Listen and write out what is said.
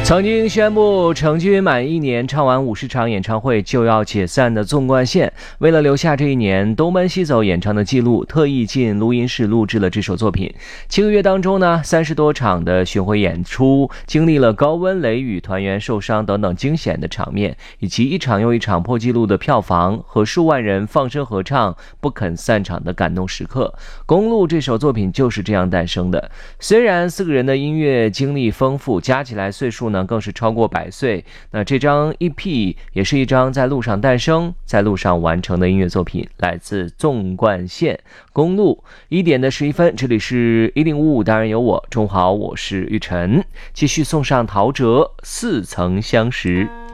曾经宣布成军满1年唱完50场演唱会就要解散的纵贯线，为了留下这一年东奔西走演唱的记录，特意进录音室录制了这首作品。7个月当中呢，30多场的巡回演出，经历了高温、雷雨、团员受伤等等惊险的场面，以及一场又一场破纪录的票房和数万人放声合唱不肯散场的感动时刻。公路这首作品就是这样诞生的。虽然4个人的音乐经历丰富，加起来岁数呢更是超过100岁。那这张 EP 也是一张在路上诞生、在路上完成的音乐作品，来自纵贯线公路。1点的11分，这里是1055，当然有我，中午好，我是玉晨，继续送上陶喆似曾相识。